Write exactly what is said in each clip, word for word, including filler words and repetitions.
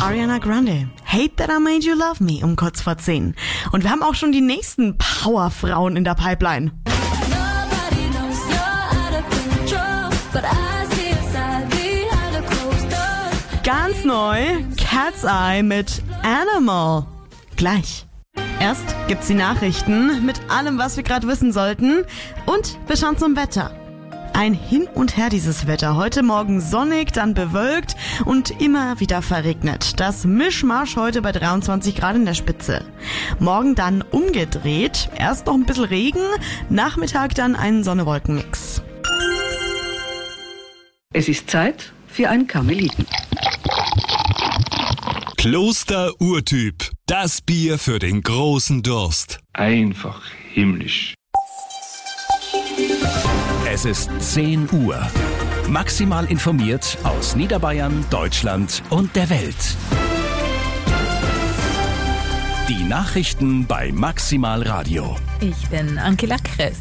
Ariana Grande. Hate That I Made You Love Me um kurz vor zehn. Und wir haben auch schon die nächsten Powerfrauen in der Pipeline. Ganz neu, Cat's Eye mit Animal. Gleich. Erst gibt's die Nachrichten mit allem, was wir gerade wissen sollten. Und wir schauen zum Wetter. Ein Hin und Her dieses Wetter. Heute Morgen sonnig, dann bewölkt und immer wieder verregnet. Das Mischmasch heute bei dreiundzwanzig Grad in der Spitze. Morgen dann umgedreht. Erst noch ein bisschen Regen, Nachmittag dann ein Sonne-Wolken-Mix. Es ist Zeit für ein Karmeliten. Kloster Urtyp. Das Bier für den großen Durst. Einfach himmlisch. Es ist zehn Uhr. Maximal informiert aus Niederbayern, Deutschland und der Welt. Die Nachrichten bei Maximal Radio. Ich bin Angela Kress.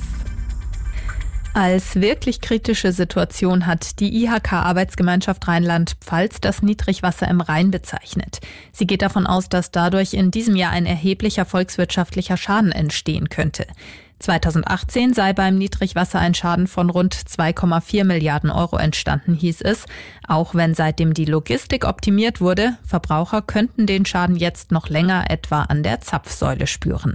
Als wirklich kritische Situation hat die I H K-Arbeitsgemeinschaft Rheinland-Pfalz das Niedrigwasser im Rhein bezeichnet. Sie geht davon aus, dass dadurch in diesem Jahr ein erheblicher volkswirtschaftlicher Schaden entstehen könnte. zweitausendachtzehn sei beim Niedrigwasser ein Schaden von rund zwei Komma vier Milliarden Euro entstanden, hieß es. Auch wenn seitdem die Logistik optimiert wurde, Verbraucher könnten den Schaden jetzt noch länger etwa an der Zapfsäule spüren.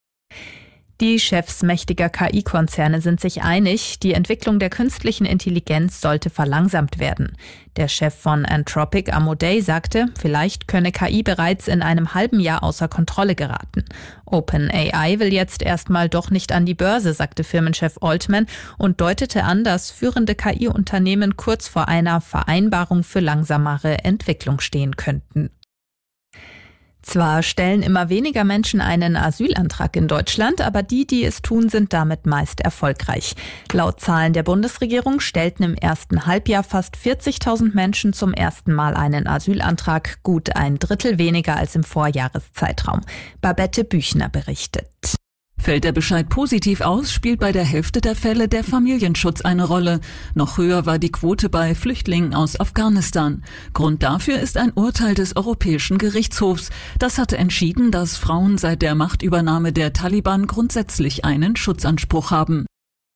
Die Chefs mächtiger K I-Konzerne sind sich einig, die Entwicklung der künstlichen Intelligenz sollte verlangsamt werden. Der Chef von Anthropic, Amodei, sagte, vielleicht könne K I bereits in einem halben Jahr außer Kontrolle geraten. OpenAI will jetzt erstmal doch nicht an die Börse, sagte Firmenchef Altman und deutete an, dass führende K I-Unternehmen kurz vor einer Vereinbarung für langsamere Entwicklung stehen könnten. Zwar stellen immer weniger Menschen einen Asylantrag in Deutschland, aber die, die es tun, sind damit meist erfolgreich. Laut Zahlen der Bundesregierung stellten im ersten Halbjahr fast vierzigtausend Menschen zum ersten Mal einen Asylantrag, gut ein Drittel weniger als im Vorjahreszeitraum. Babette Büchner berichtet. Fällt der Bescheid positiv aus, spielt bei der Hälfte der Fälle der Familienschutz eine Rolle. Noch höher war die Quote bei Flüchtlingen aus Afghanistan. Grund dafür ist ein Urteil des Europäischen Gerichtshofs. Das hatte entschieden, dass Frauen seit der Machtübernahme der Taliban grundsätzlich einen Schutzanspruch haben.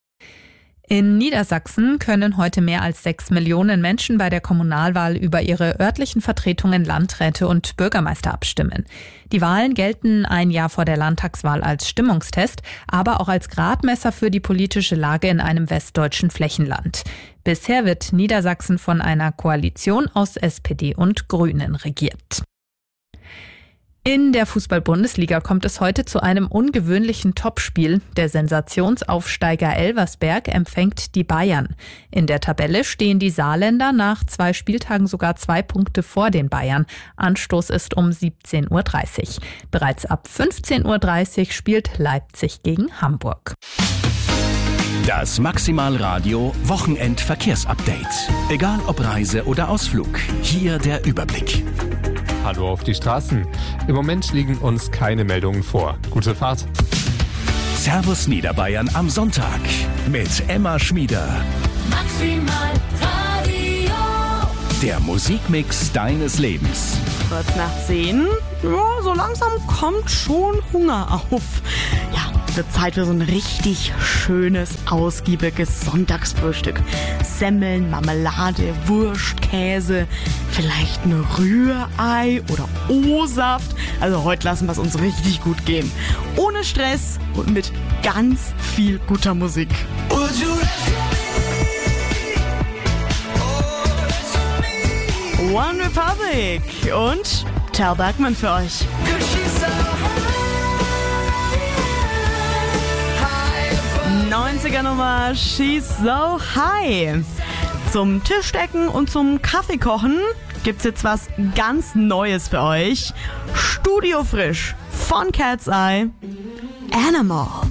In Niedersachsen können heute mehr als sechs Millionen Menschen bei der Kommunalwahl über ihre örtlichen Vertretungen, Landräte und Bürgermeister abstimmen. Die Wahlen gelten ein Jahr vor der Landtagswahl als Stimmungstest, aber auch als Gradmesser für die politische Lage in einem westdeutschen Flächenland. Bisher wird Niedersachsen von einer Koalition aus S P D und Grünen regiert. In der Fußball-Bundesliga kommt es heute zu einem ungewöhnlichen Topspiel. Der Sensationsaufsteiger Elversberg empfängt die Bayern. In der Tabelle stehen die Saarländer nach zwei Spieltagen sogar zwei Punkte vor den Bayern. Anstoß ist um siebzehn Uhr dreißig. Bereits ab fünfzehn Uhr dreißig spielt Leipzig gegen Hamburg. Das Maximal Radio Wochenend-Verkehrsupdate. Egal ob Reise oder Ausflug, hier der Überblick. Hallo auf die Straßen. Im Moment liegen uns keine Meldungen vor. Gute Fahrt. Servus Niederbayern am Sonntag mit Emma Schmieder. Maximal Radio. Der Musikmix deines Lebens. Kurz nach zehn. Ja, so langsam kommt schon Hunger auf. Ja, wird Zeit für so ein richtig schönes, ausgiebiges Sonntagsfrühstück. Semmeln, Marmelade, Wurst, Käse, vielleicht ein Rührei oder O-Saft. Also heute lassen wir es uns richtig gut gehen. Ohne Stress und mit ganz viel guter Musik. One Republic und Tal Bachman für euch. neunziger Nummer She's So High. Zum Tischdecken und zum Kaffeekochen gibt's jetzt was ganz Neues für euch. Studio frisch von Cat's Eye. Animal.